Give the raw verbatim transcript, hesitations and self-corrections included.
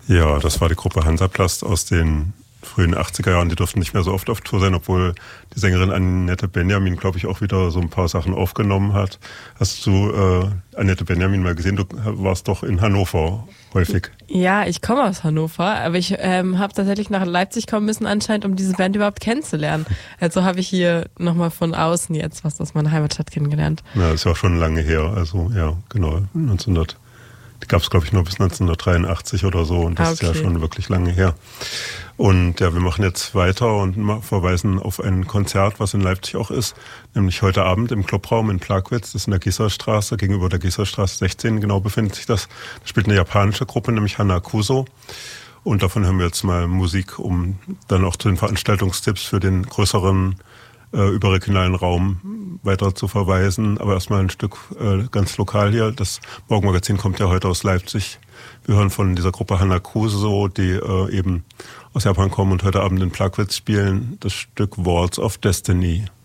Ja, das war die Gruppe Hansaplast aus den frühen achtziger Jahren. Die durften nicht mehr so oft auf Tour sein, obwohl die Sängerin Annette Benjamin, glaube ich, auch wieder so ein paar Sachen aufgenommen hat. Hast du äh, Annette Benjamin mal gesehen? Du warst doch in Hannover häufig. Ja, ich komme aus Hannover, aber ich ähm, habe tatsächlich nach Leipzig kommen müssen anscheinend, um diese Band überhaupt kennenzulernen. Also habe ich hier nochmal von außen jetzt was aus meiner Heimatstadt kennengelernt. Ja, das ist ja auch schon lange her. Also ja, genau, neunzehnhundert. Die gab es, glaube ich, nur bis neunzehnhundertdreiundachtzig oder so und das okay. ist ja schon wirklich lange her. Und ja, wir machen jetzt weiter und verweisen auf ein Konzert, was in Leipzig auch ist, nämlich heute Abend im Clubraum in Plagwitz, das ist in der Gisserstraße, gegenüber der Gisserstraße sechzehn genau befindet sich das. Da spielt eine japanische Gruppe, nämlich Hanakuso. Und davon hören wir jetzt mal Musik, um dann auch zu den Veranstaltungstipps für den größeren äh, überregionalen Raum weiter zu verweisen. Aber erstmal ein Stück äh, ganz lokal hier. Das Morgenmagazin kommt ja heute aus Leipzig. Wir hören von dieser Gruppe Hanakuso, die äh, eben aus Japan kommen und heute Abend in Plagwitz spielen, das Stück Walls of Destiny.